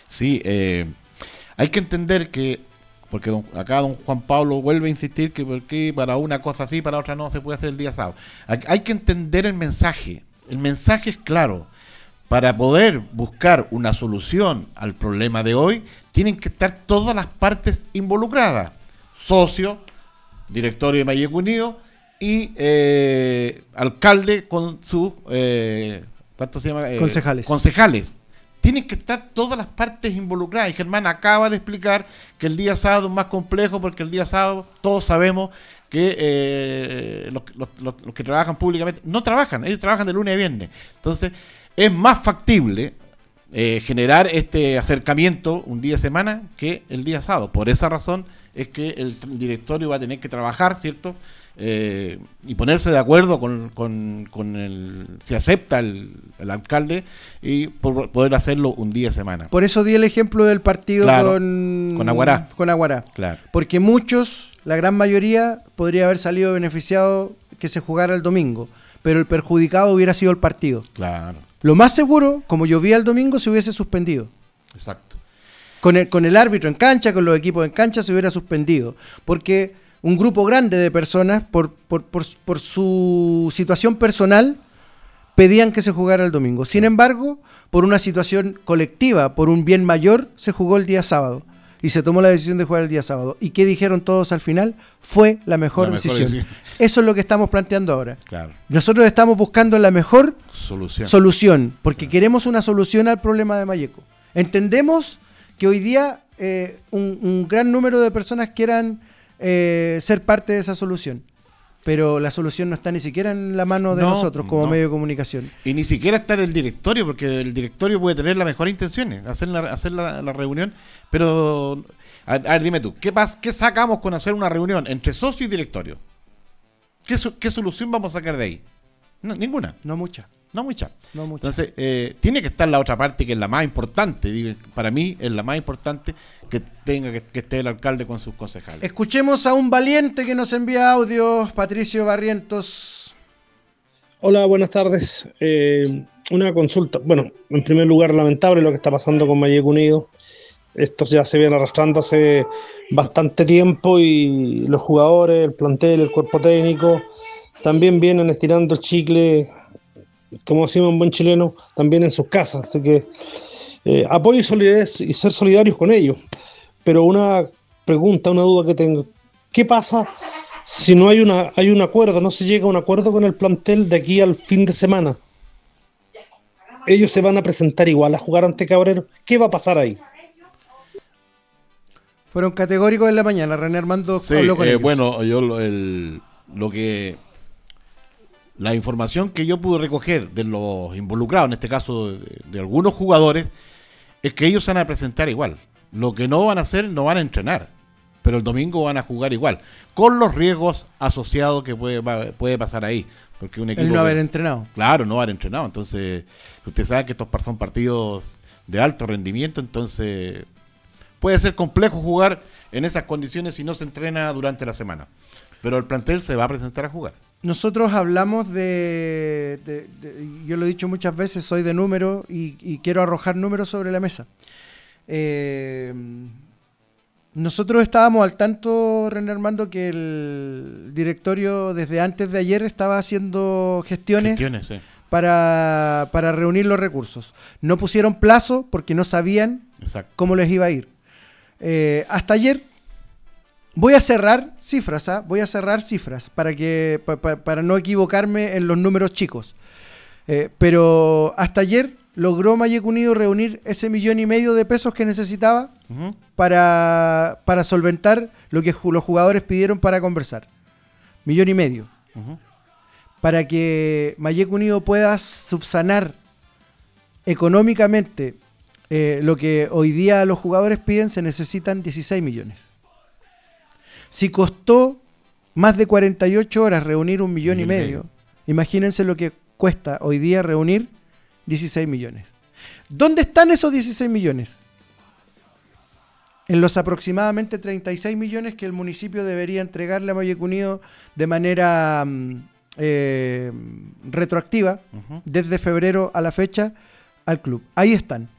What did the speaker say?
Sí, hay que entender que, porque acá don Juan Pablo vuelve a insistir que porque para una cosa sí, para otra no se puede hacer el día sábado. Hay que entender el mensaje. El mensaje es claro. Para poder buscar una solución al problema de hoy, tienen que estar todas las partes involucradas. Socios, directorio de Mayeco Unido y alcalde con sus ¿cuánto se llama? Concejales. Tienen que estar todas las partes involucradas. Y Germán acaba de explicar que el día sábado es más complejo porque el día sábado todos sabemos que los que trabajan públicamente no trabajan, ellos trabajan de lunes a viernes. Entonces es más factible generar este acercamiento un día de semana que el día sábado. Por esa razón es que el directorio va a tener que trabajar, ¿cierto? Y ponerse de acuerdo con si acepta el alcalde y poder hacerlo un día de semana. Por eso di el ejemplo del partido con Aguará. Con Aguará. Claro. Porque muchos, la gran mayoría, podría haber salido beneficiado que se jugara el domingo, pero el perjudicado hubiera sido el partido. Claro. Lo más seguro, como llovía el domingo, se hubiese suspendido. Exacto. Con el árbitro en cancha, con los equipos en cancha, se hubiera suspendido. Porque un grupo grande de personas, por su situación personal, pedían que se jugara el domingo. Sin embargo, por una situación colectiva, por un bien mayor, se jugó el día sábado. Y se tomó la decisión de jugar el día sábado. ¿Y qué dijeron todos al final? Fue la mejor decisión. Eso es lo que estamos planteando ahora. Claro. Nosotros estamos buscando la mejor solución porque claro. Queremos una solución al problema de Mayeco. Entendemos que hoy día un gran número de personas quieran ser parte de esa solución, pero la solución no está ni siquiera en la mano de nosotros como medio de comunicación. Y ni siquiera está en el directorio, porque el directorio puede tener las mejores intenciones, hacer la reunión, pero a ver, dime tú, ¿qué sacamos con hacer una reunión entre socio y directorio? ¿Qué solución vamos a sacar de ahí? No, ninguna. No mucha. Entonces, tiene que estar la otra parte, que es la más importante. Para mí es la más importante, que esté el alcalde con sus concejales. Escuchemos a un valiente que nos envía audio, Patricio Barrientos. Hola, buenas tardes. Una consulta. Bueno, en primer lugar, lamentable lo que está pasando con Mayeco Unido. Esto ya se viene arrastrando hace bastante tiempo y los jugadores, el plantel, el cuerpo técnico también vienen estirando el chicle, como decimos en buen chileno, también en sus casas. Así que apoyo y ser solidarios con ellos. Pero una pregunta, una duda que tengo. ¿Qué pasa si no hay un acuerdo, no se llega a un acuerdo con el plantel de aquí al fin de semana? Ellos se van a presentar igual a jugar ante Cabrero. ¿Qué va a pasar ahí? Fueron categóricos en la mañana. René Armando habló con ellos. Bueno, yo la información que yo pude recoger de los involucrados, en este caso de algunos jugadores, es que ellos se van a presentar igual. Lo que no van a hacer, no van a entrenar, pero el domingo van a jugar igual, con los riesgos asociados que puede pasar ahí. Porque un equipo el no haber entrenado. Claro, no haber entrenado. Entonces, usted sabe que estos son partidos de alto rendimiento, entonces puede ser complejo jugar en esas condiciones si no se entrena durante la semana. Pero el plantel se va a presentar a jugar. Nosotros hablamos yo lo he dicho muchas veces, soy de números y quiero arrojar números sobre la mesa. Nosotros estábamos al tanto, René Armando, que el directorio desde antes de ayer estaba haciendo gestiones sí, para reunir los recursos. No pusieron plazo porque no sabían cómo les iba a ir. Hasta ayer. Voy a cerrar cifras para no equivocarme en los números chicos. Pero hasta ayer logró Mayeco Unido reunir ese 1,5 millones de pesos que necesitaba para solventar lo que los jugadores pidieron para conversar. 1,5 millones. Para que Mayeco Unido pueda subsanar económicamente lo que hoy día los jugadores piden, se necesitan 16 millones. Si costó más de 48 horas reunir 1,5 millones, imagínense lo que cuesta hoy día reunir 16 millones. ¿Dónde están esos 16 millones? En los aproximadamente 36 millones que el municipio debería entregarle a Mayeco Unido de manera retroactiva, desde febrero a la fecha, al club. Ahí están.